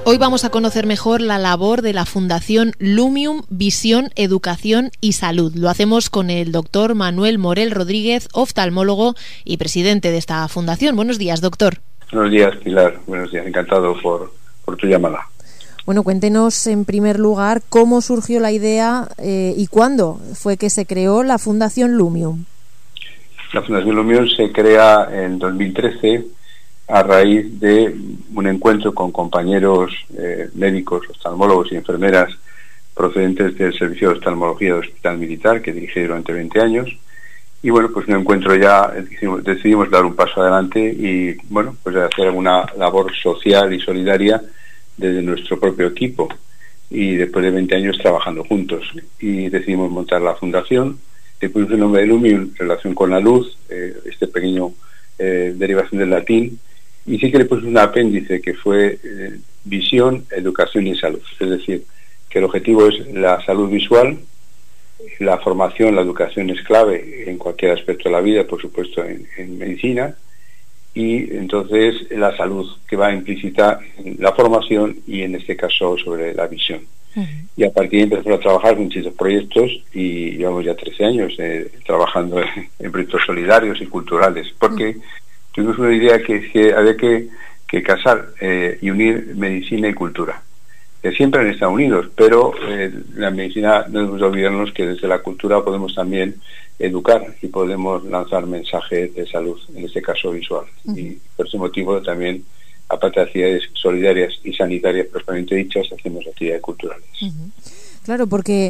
Hoy vamos a conocer mejor la labor de la Fundación Lumium Visión, Educación y Salud. Lo hacemos con el doctor Manuel Morel Rodríguez, oftalmólogo y presidente de esta fundación. Buenos días, doctor. Buenos días, Pilar. Buenos días. Encantado por tu llamada. Bueno, cuéntenos en primer lugar cómo surgió la idea y cuándo fue que se creó la Fundación Lumium. La Fundación Lumium se crea en 2013 a raíz de un encuentro con compañeros médicos, oftalmólogos y enfermeras procedentes del Servicio de Oftalmología del Hospital Militar, que dirigí durante 20 años. Y bueno, pues un encuentro ya decidimos dar un paso adelante y bueno, pues hacer una labor social y solidaria desde nuestro propio equipo. Y después de 20 años trabajando juntos. Y decidimos montar la fundación. Le pusimos el nombre de Lumium en relación con la luz, este pequeño derivación del latín. Y sí que le puse un apéndice que fue visión, educación y salud. Es decir, que el objetivo es la salud visual, la formación, la educación es clave en cualquier aspecto de la vida, por supuesto en medicina, y entonces la salud que va implícita en la formación y en este caso sobre la visión. Y a partir de ahí empezamos a trabajar con distintos proyectos y llevamos ya 13 años trabajando en proyectos solidarios y culturales, porque tuvimos una idea que había que casar y unir medicina y cultura, que siempre han estado unidos, pero la medicina no debemos olvidarnos que desde la cultura podemos también educar y podemos lanzar mensajes de salud, en este caso visual. Y por ese motivo también, aparte de actividades solidarias y sanitarias propiamente dichas, hacemos actividades culturales. Claro, porque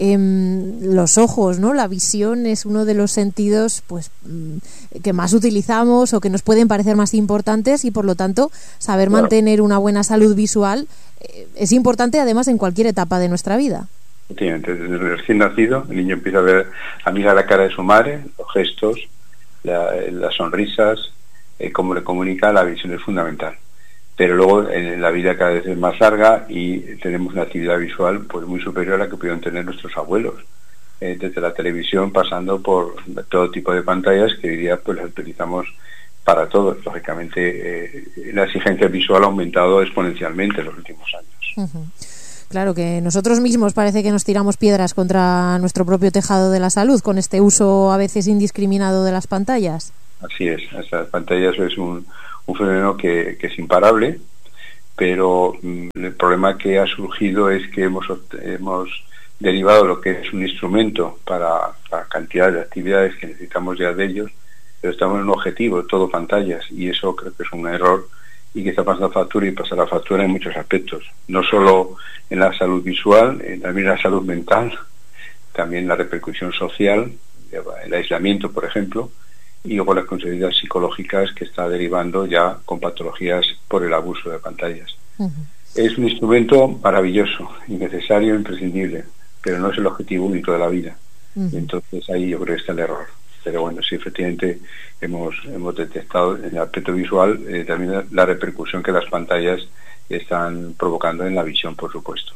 los ojos, ¿no? La visión es uno de los sentidos pues que más utilizamos o que nos pueden parecer más importantes y por lo tanto saber mantener una buena salud visual es importante además en cualquier etapa de nuestra vida. Desde el recién nacido el niño empieza a mirar la cara de su madre, los gestos, las sonrisas, cómo le comunica, la visión es fundamental. Pero luego en la vida cada vez es más larga y tenemos una actividad visual pues muy superior a la que pudieron tener nuestros abuelos, desde la televisión pasando por todo tipo de pantallas que hoy día pues las utilizamos para todo. Lógicamente la exigencia visual ha aumentado exponencialmente en los últimos años. Claro que nosotros mismos parece que nos tiramos piedras contra nuestro propio tejado de la salud con este uso a veces indiscriminado de las pantallas. Así es, las pantallas es un fenómeno que es imparable, pero el problema que ha surgido es que hemos derivado lo que es un instrumento para la cantidad de actividades que necesitamos ya de ellos, pero estamos en un objetivo, todo pantallas, y eso creo que es un error y que está pasando factura y pasa la factura en muchos aspectos, no solo en la salud visual, también en la salud mental, también la repercusión social, el aislamiento, por ejemplo, y luego las consecuencias psicológicas que está derivando ya con patologías por el abuso de pantallas. Es un instrumento maravilloso, innecesario, imprescindible, pero no es el objetivo único de la vida. Entonces ahí yo creo que está el error. Pero bueno, sí, efectivamente hemos detectado en el aspecto visual también la repercusión que las pantallas están provocando en la visión, por supuesto.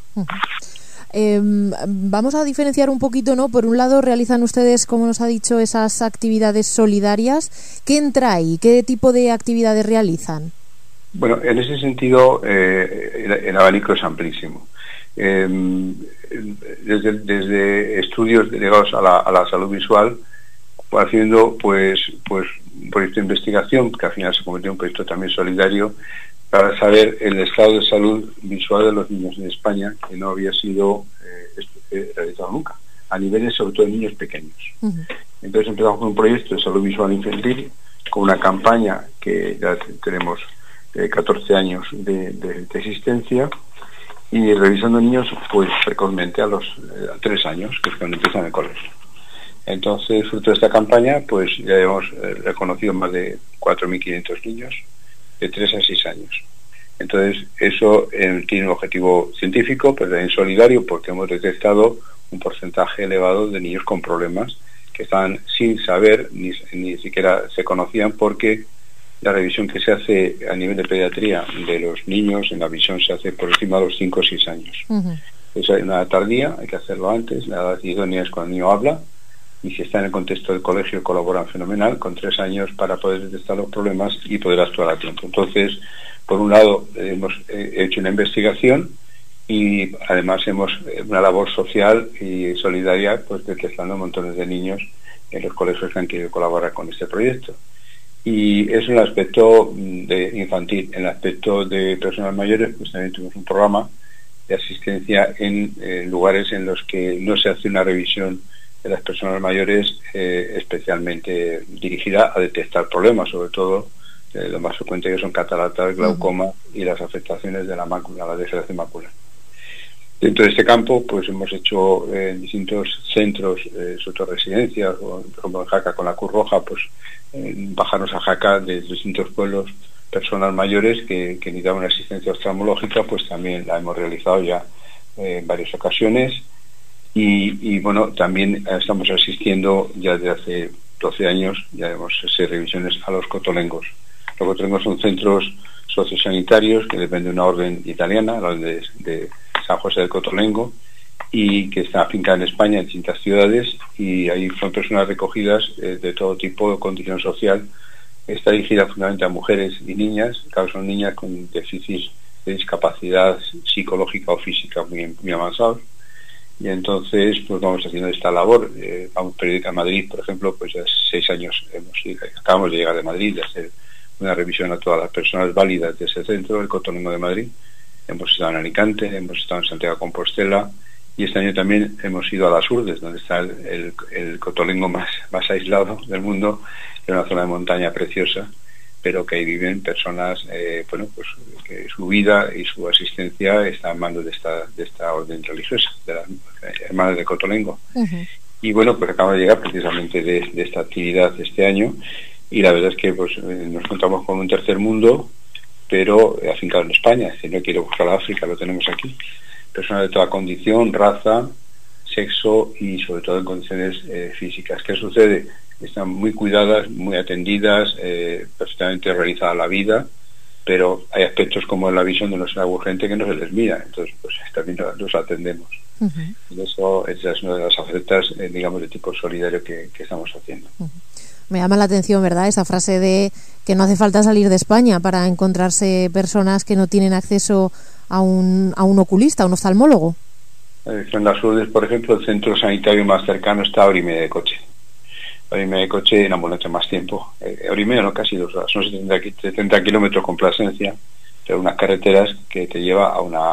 Vamos a diferenciar un poquito, ¿no? Por un lado realizan ustedes, como nos ha dicho, esas actividades solidarias. ¿Qué entra ahí? ¿Qué tipo de actividades realizan? Bueno, en ese sentido el abanico es amplísimo. Desde estudios delegados a la salud visual, haciendo pues un proyecto de investigación que al final se convirtió en un proyecto también solidario para saber el estado de salud visual de los niños en España, que no había sido realizado nunca, a niveles sobre todo de niños pequeños. Entonces empezamos con un proyecto de salud visual infantil, con una campaña que ya tenemos 14 años de existencia, y revisando niños pues precozmente a los 3 años, que es cuando empiezan el colegio. Entonces, fruto de esta campaña, pues ya hemos reconocido más de 4.500 niños de 3 a 6 años. Entonces, eso tiene un objetivo científico, pero también solidario, porque hemos detectado un porcentaje elevado de niños con problemas que están sin saber, ni siquiera se conocían, porque la revisión que se hace a nivel de pediatría de los niños en la visión se hace por encima de los 5 o 6 años. Es una edad tardía, hay que hacerlo antes. La edad idónea es cuando el niño habla, y si está en el contexto del colegio colaboran fenomenal, con 3 años para poder detectar los problemas y poder actuar a tiempo. Entonces, por un lado, hemos hecho una investigación y además hemos una labor social y solidaria, pues detectando montones de niños en los colegios que han querido colaborar con este proyecto. Y eso en el aspecto de infantil. En el aspecto de personas mayores, pues también tuvimos un programa de asistencia en lugares en los que no se hace una revisión de las personas mayores especialmente dirigida a detectar problemas, sobre todo lo más frecuente que son cataratas, glaucoma y las afectaciones de la mácula, la degeneración macular. Dentro de este campo, pues hemos hecho en distintos centros, sotoresidencias, o por ejemplo en Jaca con la Cruz Roja, pues bajarnos a Jaca de distintos pueblos, personas mayores que necesitaban una asistencia oftalmológica, pues también la hemos realizado ya en varias ocasiones. Y bueno, también estamos asistiendo ya desde hace 12 años, ya hemos hecho revisiones a los cotolengos. Los cotolengos son centros sociosanitarios que dependen de una orden italiana, la orden de San José del Cotolengo, y que está afincada en España, en distintas ciudades, y ahí son personas recogidas de todo tipo de condición social. Está dirigida fundamentalmente a mujeres y niñas, claro, son niñas con déficits de discapacidad psicológica o física muy avanzados, y entonces pues vamos haciendo esta labor. Vamos periódica a Madrid, por ejemplo, pues ya 6 años acabamos de llegar de Madrid, de hacer una revisión a todas las personas válidas de ese centro, el Cotolengo de Madrid. Hemos estado en Alicante, hemos estado en Santiago de Compostela, y este año también hemos ido a las Urdes, donde está el cotolengo más aislado del mundo, en una zona de montaña preciosa, pero que ahí viven personas, bueno, pues que su vida y su asistencia está en manos de esta orden religiosa, de las hermanas del Cotolengo. Y bueno, pues acabamos de llegar precisamente de esta actividad este año, y la verdad es que pues nos encontramos con un tercer mundo, pero afincado en España. Si no quiero buscar a África, lo tenemos aquí. Personas de toda condición, raza, sexo y sobre todo en condiciones físicas. ¿Qué sucede? Están muy cuidadas, muy atendidas, perfectamente realizada la vida, pero hay aspectos como la visión de nuestra urgente que no se les mira, entonces pues también los atendemos. Y eso, esa es una de las ofertas, digamos, de tipo solidario que estamos haciendo. Me llama la atención, ¿verdad?, esa frase de que no hace falta salir de España para encontrarse personas que no tienen acceso a un oculista, a un oftalmólogo. En las Urdes, por ejemplo, el centro sanitario más cercano está a hora y media de coche. Hora y media de coche, en ambulancia más tiempo. Hora y media, no, casi 2 horas. Son 70 kilómetros con Plasencia, pero unas carreteras que te lleva a una